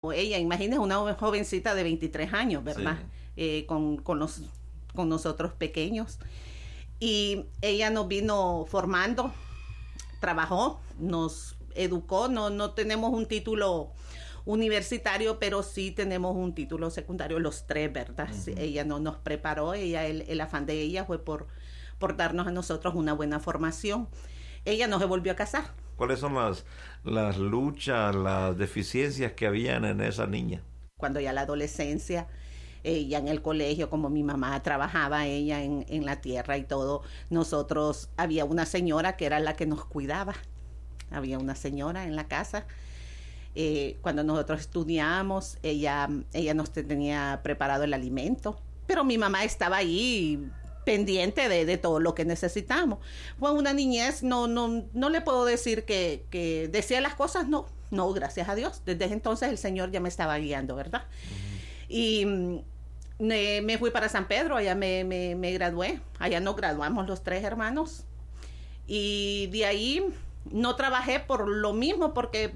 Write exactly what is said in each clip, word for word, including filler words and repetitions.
Ella, imagínese, una jovencita de veintitrés años, ¿verdad? Sí. Eh, con, con, los, con nosotros pequeños. Y ella nos vino formando, trabajó, nos educó. No, no tenemos un título universitario, pero sí tenemos un título secundario, los tres, ¿verdad? Uh-huh. Sí, ella no nos preparó, ella, el, el afán de ella fue por, por darnos a nosotros una buena formación. Ella no se volvió a casar. ¿Cuáles son las, las luchas, las deficiencias que habían en esa niña? Cuando ya la adolescencia, ella en el colegio, como mi mamá trabajaba ella en, en la tierra y todo, nosotros, había una señora que era la que nos cuidaba. Había una señora en la casa. Eh, cuando nosotros estudiamos, ella, ella nos tenía preparado el alimento, pero mi mamá estaba ahí pendiente de, de todo lo que necesitamos. Fue una niñez, no, no, no le puedo decir que, que decía las cosas, no, no, gracias a Dios. Desde entonces el Señor ya me estaba guiando, ¿verdad? Uh-huh. Y me, me fui para San Pedro, allá me, me, me gradué, allá nos graduamos los tres hermanos, y de ahí no trabajé por lo mismo, porque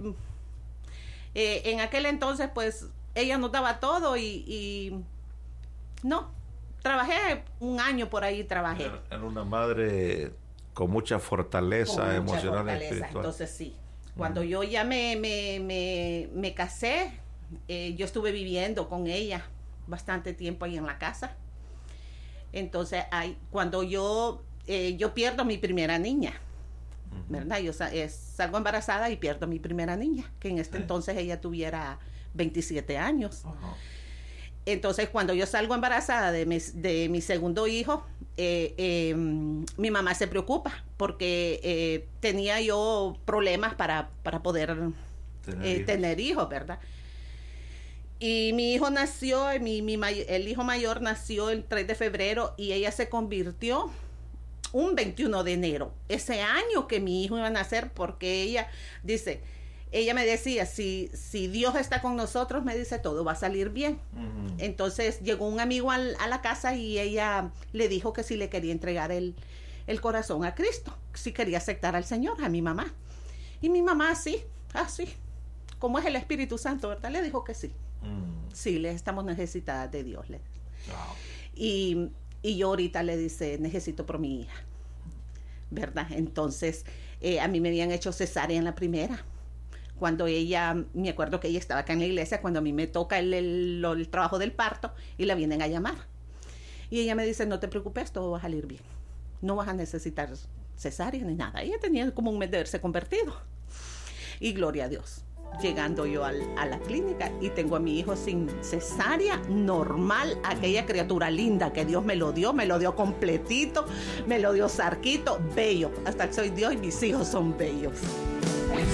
eh, en aquel entonces pues ella nos daba todo y, y no, trabajé un año por ahí, trabajé. Era una madre con mucha fortaleza con mucha emocional fortaleza. Y espiritual. Entonces sí, cuando mm. yo ya me, me, me, me casé, eh, yo estuve viviendo con ella bastante tiempo ahí en la casa. Entonces ahí, cuando yo, eh, yo pierdo mi primera niña, uh-huh. ¿verdad? Yo eh, salgo embarazada y pierdo mi primera niña, que en este sí. entonces ella tuviera veintisiete años. Uh-huh. Entonces, cuando yo salgo embarazada de mi, de mi segundo hijo, eh, eh, mi mamá se preocupa porque eh, tenía yo problemas para, para poder tener, eh, hijos. tener hijos, ¿verdad? Y mi hijo nació, mi, mi, el hijo mayor nació el tres de febrero y ella se convirtió un veintiuno de enero, ese año que mi hijo iba a nacer, porque ella dice... Ella me decía, si, si Dios está con nosotros, me dice, todo va a salir bien. Uh-huh. Entonces llegó un amigo al, a la casa y ella le dijo que si le quería entregar el, el corazón a Cristo, si quería aceptar al Señor, a mi mamá. Y mi mamá, sí, así, como es el Espíritu Santo, ¿verdad? Le dijo que sí. Uh-huh. Sí, le estamos necesitadas de Dios. Le. Wow. Y, y yo ahorita le dice, necesito por mi hija, ¿verdad? Entonces, eh, a mí me habían hecho cesárea en la primera. Cuando ella, me acuerdo que ella estaba acá en la iglesia, cuando a mí me toca el, el, el trabajo del parto y la vienen a llamar. Y ella me dice, no te preocupes, todo va a salir bien. No vas a necesitar cesárea ni nada. Ella tenía como un mes de haberse convertido. Y gloria a Dios. Llegando yo al, a la clínica y tengo a mi hijo sin cesárea, normal, aquella criatura linda que Dios me lo dio, me lo dio completito, me lo dio sarquito, bello. Hasta que soy Dios y mis hijos son bellos.